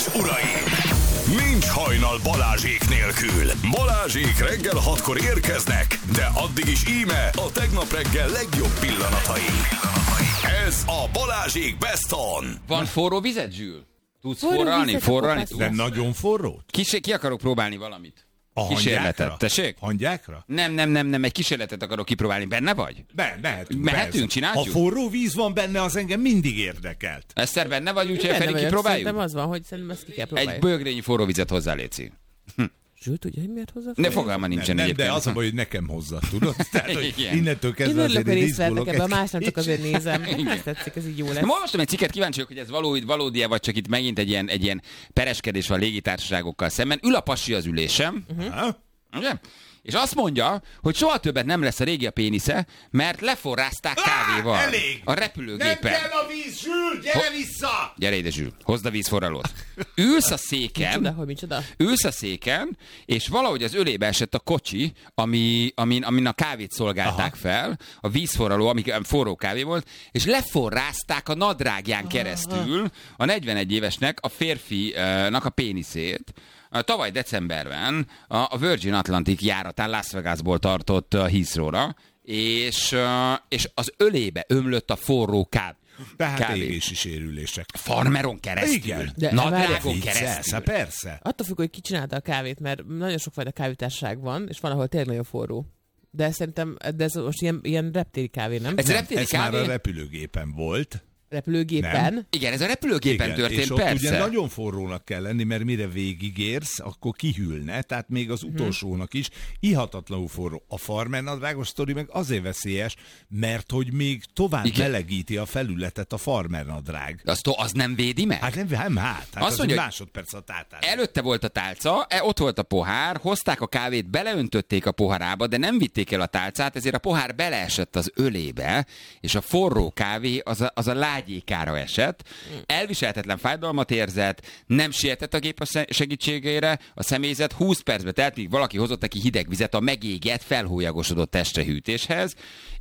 és uraim! Nincs hajnal Balázsék nélkül. Balázsék reggel 6-kor érkeznek, de addig is íme a tegnap reggel legjobb pillanatai. Ez a Balázsék Best On. Van forró vizet, Zsül? Tudsz Forró forralni? vizet, De nagyon forró? Ki akarok próbálni valamit? A Kísérletet, hangyákra? tessék? Hangyákra? Nem, egy kísérletet akarok kipróbálni. Benne vagy? Mehetünk. Mehetünk, persze. csináljuk? Ha forró víz van benne, az engem mindig érdekelt. Eszter, benne vagy, úgyhogy Benne Feri vagyok, kipróbáljuk? szerintem az van, hogy szerintem ezt ki kell próbálni. Egy bőgrényi forró vizet hozzá, léci. Zsül, tudja, hogy miért hozzá? Ne fogalma nincsen Nem, egyébként. de az a baj, hogy nekem hozza, tudod? Tehát, hogy Igen. innentől Én kezdve örülök, azért hogy részt vettek izgulok. ebbe, a más nem csak azért nézem. Igen. Ezt tetszik, ez így jó lesz. Na, olvastam egy cikket, kíváncsi vagyok, hogy ez valódi-e, vagy csak itt megint egy ilyen pereskedés van légitársaságokkal szemben. Ül a pasi az ülésem, Ha? ugye? És azt mondja, hogy soha többet nem lesz a régi a pénisze, mert leforrázták kávéval. Elég! A Nem repülőgépen. kell a víz, Zsül, gyere vissza! Gyere ide, Zsül, hozd a vízforralót. Ülsz a széken, Micsoda, hogy micsoda? ülsz a széken, és valahogy az ölébe esett a kocsi, amin a kávét szolgálták fel, a vízforraló, ami forró kávé volt, és leforrázták a nadrágján keresztül a 41 évesnek, a férfinak a péniszét. Tavaly decemberben a Virgin Atlantic járatán Las Vegasból tartott Heathrow-ra, és az ölébe ömlött a forró kávé. Tehát égési sérülések. Farmeron keresztül. Igen. De Nadrágon Viccelsz, keresztül. persze. Attól függ, hogy ki csinálta a kávét, mert nagyon sokfajta kávétársaság van, és van, ahol tényleg nagyon forró. De szerintem ez most ilyen reptéri kávé, nem? Ez reptéri Ez már kávé? a repülőgépen volt. Repülőgépen. Nem. Igen, ez a repülőgépen Igen, történt, és ott persze. ugye nagyon forrónak kell lenni, mert mire végigérsz, akkor kihűlne, tehát még az utolsónak is ihatatlanul forró. A farmernadrágos sztori meg azért veszélyes, mert hogy még tovább Igen. melegíti a felületet a farmernadrág. Az nem védi meg? Hát Azt az mondja, egy hogy másodperc a tátár. Előtte volt a tálca, ott volt a pohár, hozták a kávét, beleöntötték a poharába, de nem vitték el a tálcát, ezért a pohár beleesett az ölébe, és a forró kávé az a lágyékára esett. Elviselhetetlen fájdalmat érzett, nem sietett a gép a segítségére, a személyzet 20 percbe telt, míg valaki hozott neki hideg vizet a megégett, felhólyagosodott testhűtéshez,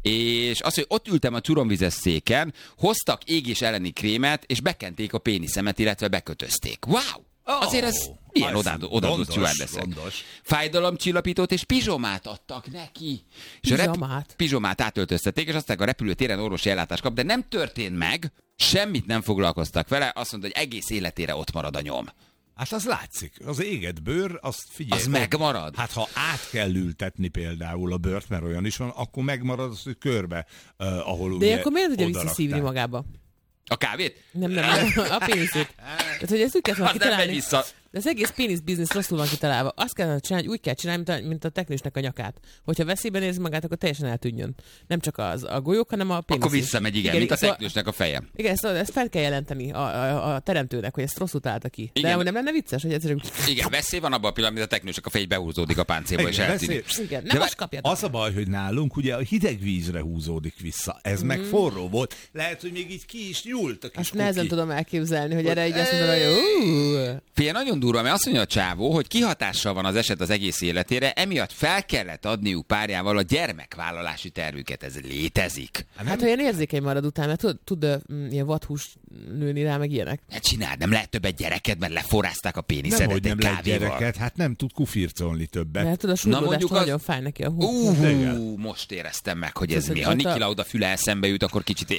és az, hogy ott ültem a csuromvizes széken, hoztak égés elleni krémet, és bekenték a péniszemet, illetve bekötözték. Wow! Azért ez ilyen odaadott stewardessek. Fájdalomcsillapítót és pizsomát adtak neki. És Pizsomát? Pizsomát átöltöztették, és aztán a repülőtéren orvosi ellátást kap, de nem történt meg, semmit nem foglalkoztak vele, azt mondta, hogy egész életére ott marad a nyom. Hát az látszik. Az égett bőr, azt figyelj. Az megmarad? Hát ha át kell ültetni például a bőrt, mert olyan is van, akkor megmarad az, hogy körbe, ahol De ugye akkor miért tudja odarakták. visszaszívni magába? A kávét? Nem, a péniszét. Tehát, hogy ezt úgy kell Az nem megy kitalálni. vissza. De az egész pénisz biznisz rosszul van kitalálva. Azt kellene csinálni, hogy úgy kell csinálni, mint a teknősnek a nyakát. Hogyha veszélyben érzi magát, akkor teljesen eltűnjön. Nem csak a golyók, hanem a pénisz. Akkor visszamegy, igen, mint a teknősnek a feje. Igen, ezt fel kell jelenteni a teremtőnek, hogy ezt rosszul találta ki. Igen. De hogy nem lenne vicces, hogy egyszerűen... Igen, veszély van abban a pillanatban, mint a teknősnek a feje behúzódik a páncélba, és Igen, eltűnik. Igen, De nem most kapjátok. az a baj, hogy nálunk ugye a hideg vízre húzódik vissza. Ez meg forró volt. Lehet, hogy még így ki is nyúlt a kis Azt nehezen kuki. tudom elképzelni, hogy erre így azt mondom, hogy Figyelj, nagyon durva, mert azt mondja a csávó, hogy kihatással van az eset az egész életére, emiatt fel kellett adniuk párjával a gyermekvállalási tervüket. Ez létezik. Hát, ha ilyen érzékeny marad után, mert tud ilyen vadhús nőni rá, meg ilyenek. Hát csináld, nem lehet többet gyereked, mert leforrázták a péniszedet Nem, hogy nem egy lehet kávéval. gyereket, hát nem tud kufircolni többet. Mert tudod, a súrlódástól mondjuk az- nagyon fáj neki a hú. Most éreztem meg, hogy ez Tehát, mi. hogy Ha ott a- Niki Lauda füle eszembe jut, akkor kicsit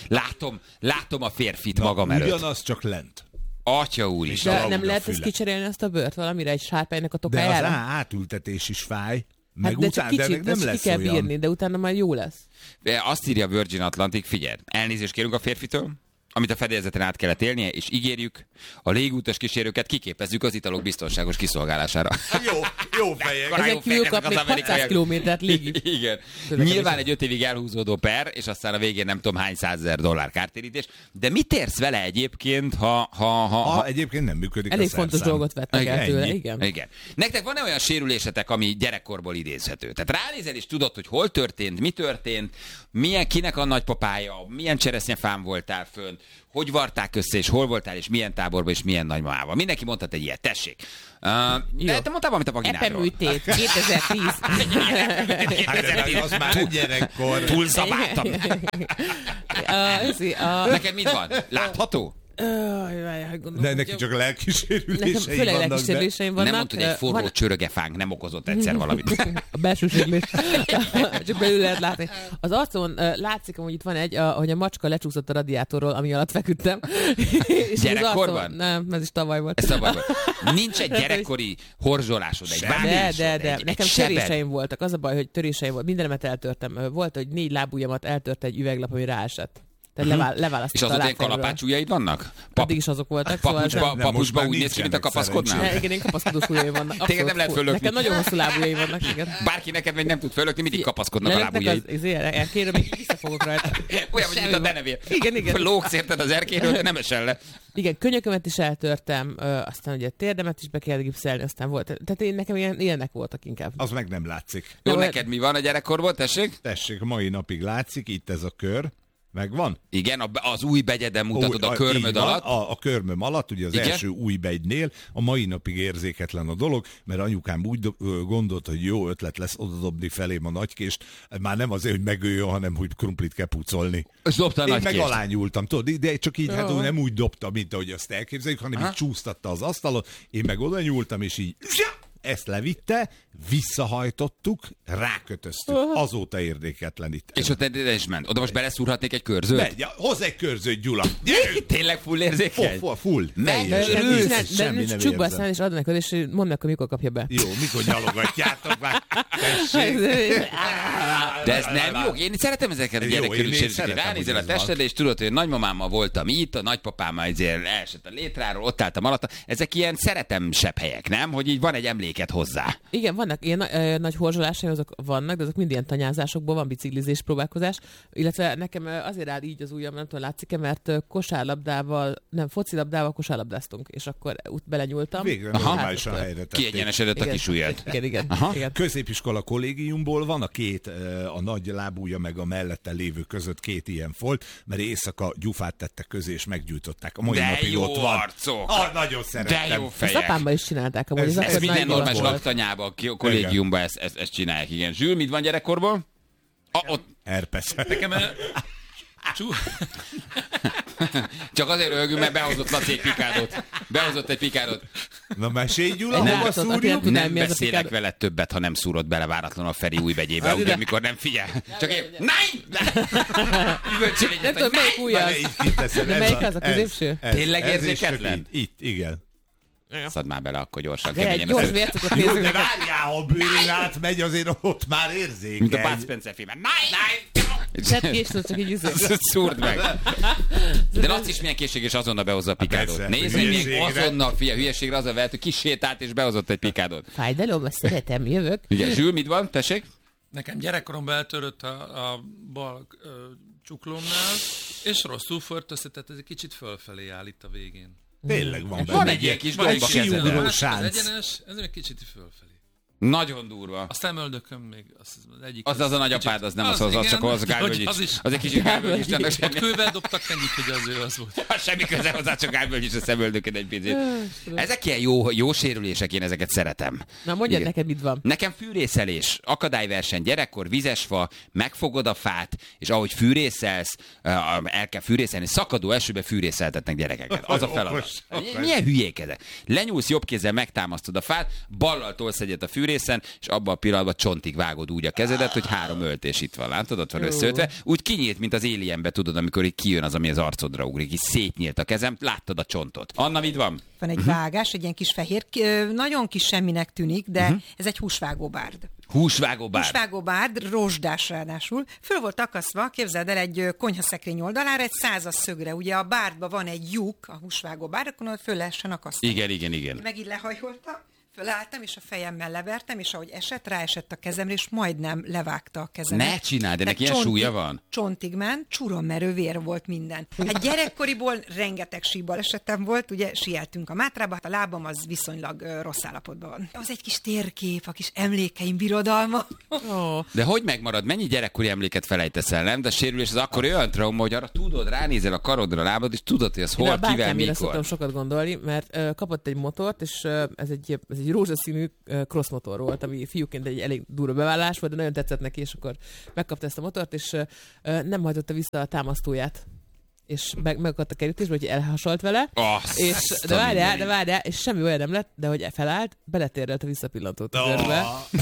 látom a férfit magam előtt. Ugyanaz, csak lent. Atya úr is. De Lauda nem lehet füle. ezt kicserélni azt a bőrt valamire, egy sárpánynak a De az tokájára? átültetés is fáj. Meg Hát de csak után, de kicsit, meg nem ezt ki lesz kell olyan. bírni, de utána majd jó lesz. Azt írja Virgin Atlantic, figyelj, elnézést kérünk a férfitől, amit a fedélzeten át kellett élnie, és ígérjük, a légutas kísérőket kiképezzük az italok biztonságos kiszolgálására. Jó fejek. Akkor- Ezen kívül kap még 600 kilométert légi. Igen. Közlekedés. Nyilván egy 5 évig elhúzódó per, és aztán a végén nem tudom hány $100,000 kártérítés. De mit érsz vele egyébként, ha Egyébként nem működik Elég a fontos szerszám. dolgot vettek el tőle, Ennyi. igen. Igen. Nektek van-e olyan sérülésetek, ami gyerekkorból idézhető? Tehát ránézel és tudod, hogy hol történt, mi történt, milyen kinek a nagypapája, milyen cseresznyefán voltál fönn, hogy varták össze, és hol voltál, és milyen táborban, és milyen nagymamával. Mindenki mondhat egy ilyet, tessék. De te mondtál valamit a vagináról. Epeműtét, 2010. Hát az már gyerekkor. Túlszabáltam. Őszi, Neked mit van? Látható? De neki csak a lelkisérüléseim főleg vannak. lelkisérüléseim vannak. Nem mondta, hogy egy forró csörögefánk nem okozott egyszer valamit. A belső sérülés. Csak belül lehet látni. Az arcon látszik, hogy itt van hogy a macska lecsúszott a radiátorról, ami alatt feküdtem. Gyerekkorban? Nem, ez is tavaly volt. Ez tavaly volt. Nincs egy gyerekkori horzsolásod, egy vágásod, De. Nekem sebed. töréseim voltak. Az a baj, hogy töréseim volt. Mindenemet eltörtem. Volt, hogy 4 lábujjamat eltört egy üveglap, ami ráesett. Tehát leválasztott. És azóta ilyen kalapácsujjaid vannak? Addig is azok voltak. Papucsba úgy néz ki, mint a kapaszkodnál? Igen, én kapaszkodós ujjaim vannak. Téged nem lehet fölökni. Nekem nagyon hosszú lábujjaim vannak, igen. Bárki neked meg nem tud fölökni, mindig kapaszkodnak a lábujjaid. Erkéről még visszafogok rajta. Olyan, mint a denevér. Igen. Lógsz érted az erkéről, de nem esel le. Igen, könyökömet is eltörtem, aztán ugye térdemet is be kellett gipszelni, aztán volt. Tehát nekem ilyenek voltak inkább. Az meg nem látszik. Jó, neked mi van a gyerekkorból, tessék? Tessék, mai napig látszik, itt ez a kör. Megvan? Igen, az új begyeden mutatod a körmöd alatt. A körmöm alatt, ugye az igen? első új begynél, a mai napig érzéketlen a dolog, mert anyukám úgy gondolt, hogy jó ötlet lesz odadobni felém a nagykést, már nem azért, hogy megöljön, hanem hogy krumplit kell pucolni. Dobta a Én nagykést. meg alányultam, tudod, de csak így, hát nem úgy dobta, mint ahogy azt elképzeljük, hanem így csúsztatta az asztalot, én meg oda nyúltam, és így ezt levitte, visszahajtottuk, rákötöztük. Azóta érdeketlenít. És ott ide is ment. Oda most beleszúrhatnék egy körzőt? Megy, hozz egy körzőt, Gyula. Tényleg full érzékeny? Full. De csukba aztán és adnak oda, és mondd meg, hogy mikor kapja be. Jó, mikor nyalogatjátok már. Tessék. De ez nem jó. Én szeretem ezeket a gyerekkörüléseket. Ránézel a testedre, és tudod, hogy nagymamámmal voltam itt, a nagypapámmal ezért elesett a létráról, ott álltam alatt. Ezek ilyen szeretemsebb helyek, nem? Hogy így van egy emléket hozzá. Igen, vannak ilyen nagy horzsolásaim, azok vannak, de azok mind ilyen tanyázásokból van, biciklizés, próbálkozás. Illetve nekem azért áll így az ujjam, nem tudom, látszik-e, mert focilabdával kosárlabdáztunk, és akkor ott belenyúltam. Végre normálisan helyre tették. Kiegyenesedett a kis ujjad. Igen. Középiskola kollégiumból van a nagy lábúja meg a mellette lévő között 2 ilyen folt, mert éjszaka gyufát tettek közé, és meggyújtották. A mai napig ott van. Arcok. Nagyon szeretem. De jó fejek. Ezt apámmal is csinálták. Amúgy Ez minden normális laktanyában, a kollégiumban ezt csinálják, igen. Zsül, mit van gyerekkorból? Ott. Herpes. Nekem Csak azért röhögünk, mert behozott Laci egy pikádot. Behozott egy pikádot. Na mesélj, Gyula, hova szúrjuk? Nem beszélek veled többet, ha nem szúrod bele váratlanul a Feri új vegyébe, ugye, amikor nem figyel. Csak én, nem tudom, melyik ujja az. De melyik az a középső? Tényleg érzéketlen? Itt, igen. Szedd már bele, akkor gyorsan. Gyors vércukot Jó, de nézzük. várjál, ha a bőrén átmegy, azért ott már érzékeny. Mint a Bud Spencer filmben. Tedd késről, csak így üzők. Szúrd meg. De Laci is milyen készséges, azonnal behozza a pikádot. Persze, Nézd meg, még hülyeségre. azonnal, hülyeségre azzal vehet, hogy kisétált és behozott egy pikádot. Fájdalom, azt szeretem, jövök. Ugye, Zsül, mit van? Tessék? nekem gyerekkoromban eltörött a bal csuklómnál, és rosszul förtöztetett, ez egy kicsit fölfelé áll itt a végén. Tényleg van Van egy ilyen kis Van domba egy kezeden. síugró Ez sánc. egyenes, ez egy kicsit fölfelé. Nagyon durva. A szemöldököm még az egyik. Az a nagyapád, az nem az csak az Gálvölgyics. Az egy kicsit Gálvölgyics. Ott kővel dobtak ennyit, hogy az ő az volt. Semmi köze hozzá, csak Gálvölgyics a szemöldököd egy picit. Ezek ilyen jó sérülések, én ezeket szeretem. Na mondjad Igen. neked, mit van. Nekem fűrészelés, akadályverseny, gyerekkor, vizes fa, megfogod a fát, és ahogy fűrészelsz, el kell fűrészelni, szakadó esőbe fűrészeltetnek gyerekeket. Az a feladat. Milyen hülyék ezek? Lenyúlsz jobb kézzel, megtámasztod a fát, ballal tolsz egyet a fűrészen, és abban a pillanatban csontig vágod úgy a kezedet, hogy 3 öltés itt van, látod, ott van összeötve. Úgy kinyílt, mint az Alienbe, tudod, amikor így kijön az, ami az arcodra ugrik, így szétnyílt a kezem, láttad a csontot. Anna, mit van? Van egy vágás, egy ilyen kis fehér, nagyon kis semminek tűnik, de ez egy húsvágóbárd. Húsvágóbár. Húsvágóbárd, rozsdás ráadásul. Föl volt akasztva, képzeld el, egy konyhaszekrény oldalára, egy 100-as szögre. Ugye a bárdban van egy lyuk, a húsvágóbárd, akkor föl lehessen akasztani. Igen. Meg így lehajoltam, fölálltam, és a fejemmel levertem, és ahogy ráesett a kezemre, és majdnem levágta a kezemet. Ne csináld, de Tehát neki ilyen súlya van? Csontig ment, csurommerő vér volt minden. Hát gyerekkoriból rengeteg síbalesetem volt, ugye sieltünk a Mátrába, hát a lábam az viszonylag rossz állapotban van. Az egy kis térkép, a kis emlékeim birodalma. De hogy megmarad? Mennyi gyerekkori emléket felejtesz el, nem? De a sérülés az akkor olyan trauma, hogy arra tudod, ránézel a karodra, a lábad, és tudod, hogy az hol, kivel, Bátyámére mikor. szoktam sokat gondolni, mert kapott egy motort, és ez egy rózsaszínű crossmotor volt, ami fiúként egy elég durva bevállalás volt, de nagyon tetszett neki, és akkor megkapta ezt a motort, és nem hajtotta vissza a támasztóját. és megakadt a kerítésbe, hogy elhasalt vele, és de várjál, és semmi olyan nem lett, de hogy felállt, beletérrelt a visszapillantó tüzérbe.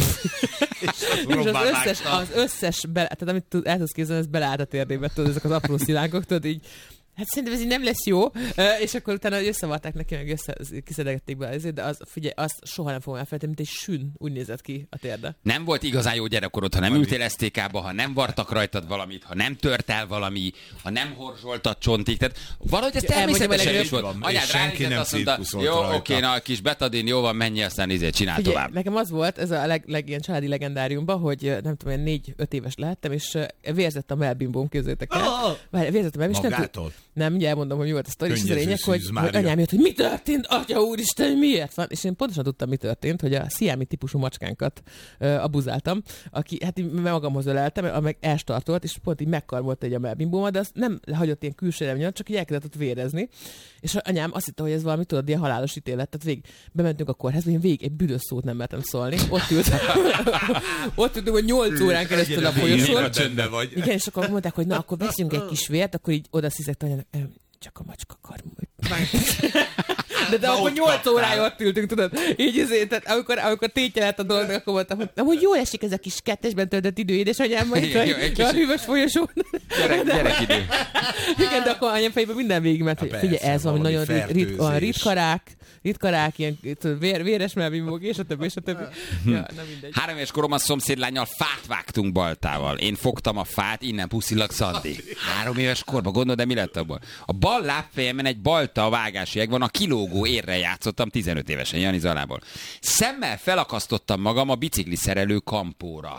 És az összes tehát amit el tudsz képzelni, ez beleállt a térdébe, tudod, ezek az apró szilánkok, tudod, így hát szerintem ez így nem lesz jó, és akkor utána összevarták neki, meg kiszedegették be azért, de az, figyelj, azt soha nem fogom elfelejteni, mint egy sün, úgy nézett ki a térde. Nem volt igazán jó gyerekkorod, ha nem ültél STK-ba, ha nem vartak rajtad valamit, ha nem tört el valami, ha nem horzsoltad csontig, tehát valahogy ez természetesen is volt. Anyád ránézett, azt mondta, jó, oké, na, kis betadin, jó van, menj, aztán csinál tovább. Nekem az volt, ez a ilyen családi legendáriumban, hogy nem tudom, 4-5 éves lehettem, és vérzett a melbimbóm, képzeljétek el. Vérzett a melbimbóm, nem, mindjárt elmondom, hogy mi volt a sztori, és az a lényeg, hogy anyám jött, hogy mi történt, atya úristen, miért van? És én pontosan tudtam, mi történt, hogy a sziámi típusú macskánkat abuzáltam, aki hát így magamhoz öleltem, meg elstartolt, és pont így megkarmolt egy a melbimbómat, de azt nem hagyott ilyen külső remnyat, csak így elkezdett ott vérezni. És anyám azt hitte, hogy ez valami, tudod, ilyen halálos ítélet. Tehát bementünk a kórházba, én végig egy büdös szót nem mertem szólni. Ott ültünk, hogy 8 órán keresztül a folyosón. Igen, és akkor mondták, hogy na, akkor veszünk egy kis vért, akkor így oda sziszett anyának, csak a macska karmol. De akkor 8 órája ott ültünk, tudod? Így tehát amikor tétje lett a dolognak, akkor mondtam, hogy jól esik ez a kis kettesben töltött idő, édesanyám, majd a hűvös folyosón. Gyerekidő. Igen, de akkor anyám fejében minden végigment, hogy figyelj, ez valami nagyon ritkarák, ilyen véres melbimbók, és a többi. Ja, nem mindegy. 3 éves koromban szomszédlánnyal fát vágtunk baltával. Én fogtam a fát, innen puszillag Szandi. 3 éves korban, gondolod, de mi lett abból? A bal lábfejemen egy balta vágási egg van, a kilógó érre játszottam 15 évesen, Jani Zalából. Szemmel felakasztottam magam a bicikli szerelő kampóra.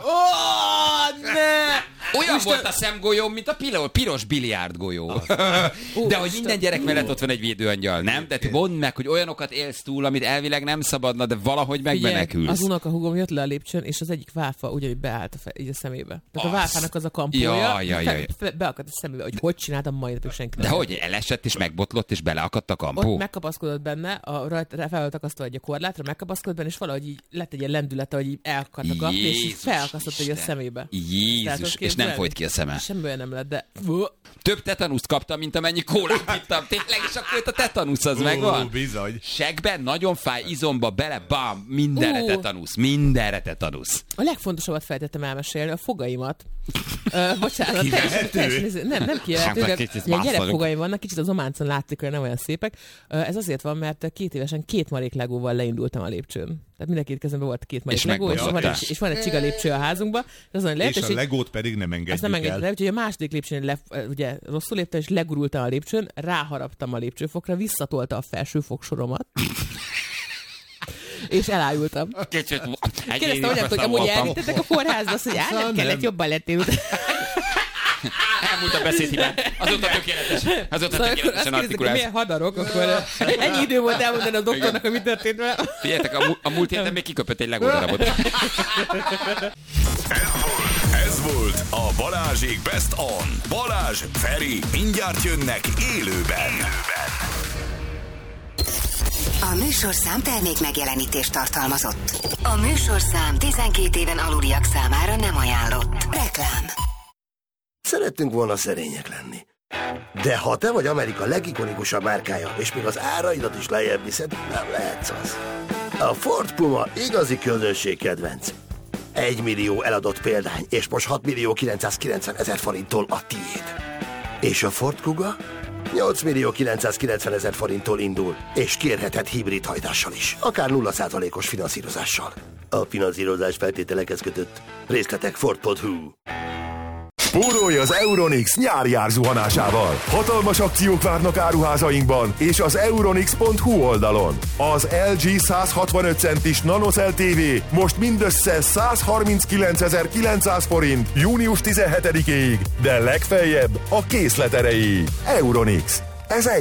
Olyan volt a szemgolyóm, mint a piros biliárdgolyó. De hogy minden gyerek mellett ott van egy védőangyal, nem? De mondd meg, hogy olyanokat élsz túl, amit elvileg nem szabadna, de valahogy megmenekülsz. Az unokahúgom jött le a lépcsőn, és az egyik váfa ugyanúgy beállt így a szemébe. Tehát a váfának az a kampója, beakadt a szemébe, hogy csináltam mai napig senki. De hogy elesett és megbotlott, és beleakadt a kampó? Ott megkapaszkodott benne, fel volt akasztva egy korlátra, megkapaszkodott benne, és valahogy így lett egy ilyen lendülete, hogy így elakadt a kampó, és így felakasztott egy a szemébe. Jézus, és nem folyt ki a szeme. Semmi nem lett, de... Több tetanuszt kaptam, mint amennyi kólát ittam. Tényleg, és akkor itt a tetanusz az megvan. Bizony. Segben, nagyon fáj, izomba, bele, bam, mindenre tetanusz. A legfontosabbat feltettem elmesélni, a fogaimat. Bocsánat, nem kijelentő, de ilyen gyerekfogaim vannak, kicsit az ománcon látszik, hogy nem olyan szépek. Ez azért van, mert 2 évesen 2 marék legóval leindultam a lépcsőn. Tehát mind a 2 kezemben volt 2 marék legó, és van egy csiga lépcső a házunkban. És a legót pedig nem engedjük el. Úgyhogy a második lépcsőn ugye rosszul léptem, és legurultam a lépcsőn, ráharaptam a lépcsőfokra, visszatolta a felső fogsoromat. És elájultam. Kérdeztem anyámtól, hogy amúgy elvittetek a kórházba, azt mondja, nem kellett, jobban lettél. Elmúlt a beszédhibán. Azóta tökéletesen artikulálsz. Milyen hadarok, akkor ennyi idő volt elmondani a doktornak, hogy mi történt vele. Figyeljetek, a múlt héten még kiköpött egy legódarabot. Ez volt a Balázsék Best On. Balázs, Feri, mindjárt jönnek élőben. A műsorszám termék megjelenítést tartalmazott. A műsorszám 12 éven aluliak számára nem ajánlott. Reklám. Szerettünk volna szerények lenni. De ha te vagy Amerika legikonikusabb márkája, és még az áraidat is lejjebb viszed, nem lehetsz az. A Ford Puma igazi közönség kedvenc. 1 millió eladott példány, és most 6.990.000 forinttól a tiéd. És a Ford Kuga 8.990.000 forinttól indul, és kérheted hibrid hajtással is, akár 0%-os finanszírozással. A finanszírozás feltételekhez kötött. Részletek Ford.hu. Spórolj az Euronics nyári árzuhanásával. Hatalmas akciók várnak áruházainkban és az euronics.hu oldalon. Az LG 165 centis NanoCell TV most mindössze 139.900 forint június 17-ig, de legfeljebb a készlet erejéig. Euronics. Ez ennyi.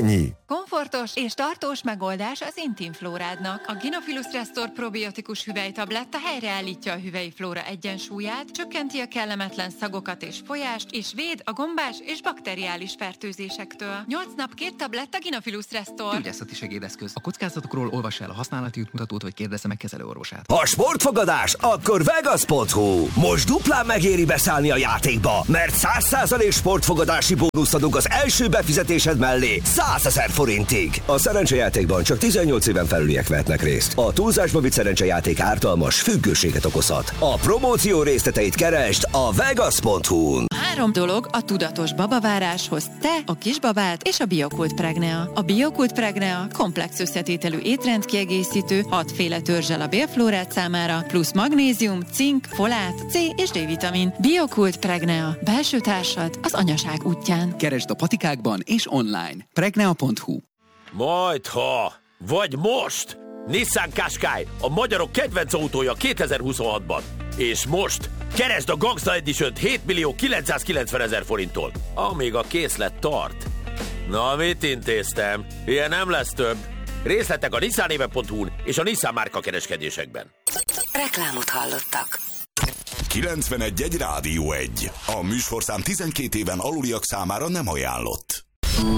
Komfortos és tartós megoldás az intim flórádnak. A Gynophilus Restore probiotikus hüvelytabletta helyreállítja a hüvelyi flóra egyensúlyát, csökkenti a kellemetlen szagokat és folyást, és véd a gombás és bakteriális fertőzésektől. 8 nap 2 tabletta Gynophilus Restore. Gyógyászati segédeszköz. A kockázatokról olvassa el a használati útmutatót, vagy kérdezze meg kezelőorvosát. Ha sportfogadás, akkor Vegas.hu. Most duplán megéri beszállni a játékba, mert 100% sportfogadási bónuszt adunk az első befizetésed mellé 100 000 forintig. A szerencsejátékban csak 18 éven felüliek vehetnek részt. A túlzásba vitt szerencsejáték ártalmas, függőséget okozhat. A promóció részleteit keresd a Vegas.hu-n. 3 dolog a tudatos babaváráshoz: te, a kisbabád és a Biokult Pregnea. A Biokult Pregnea komplex összetételű étrendkiegészítő, 6 féle törzsel a bélflórát számára, plusz magnézium, cink, folát, C és D-vitamin. Biokult Pregnea. Belső társad az anyaság útján. Keresd a patikákban és online. Pregnea.hu. Majdha, vagy most! Nissan Qashqai, a magyarok kedvenc autója 2026-ban. És most keresd a Gangsta Edition-t 7.990.000 forinttól, amíg a készlet tart. Na, mit intéztem? Ilyen nem lesz több. Részletek a nissanéve.hu-n és a Nissan márka kereskedésekben. Reklámot hallottak. 91.1 Rádió 1. A műsorszám 12 éven aluliak számára nem ajánlott.